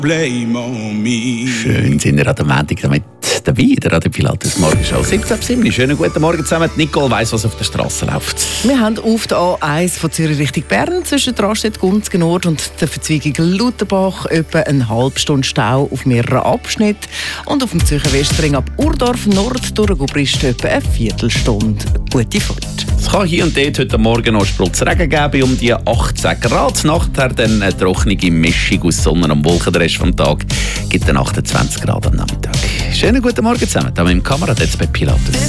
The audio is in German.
Blame on me. Schön sind wir an der Montag damit dabei, der Radio Pilatus Morgenshow. 17.07. Schönen guten Morgen zusammen. Nicole weiss, was auf der Straße läuft. Wir haben auf der A1 von Zürich Richtung Bern zwischen Raststätte, Gunzgen-Nord und der Verzweigung Lutherbach etwa eine halbe Stunde Stau auf mehreren Abschnitten. Und auf dem Zürcher Westring ab Urdorf Nord durch Gubrist etwa eine Viertelstunde. Gute Fahrt. Es kann hier und dort heute Morgen noch Spritzregen geben, um die 18 Grad. Nachher dann eine trockene Mischung aus Sonne und Wolken. Der Rest des Tages gibt dann 28 Grad am Nachmittag. Schönen guten Morgen zusammen, da mit dem Kamerad jetzt bei Pilatus.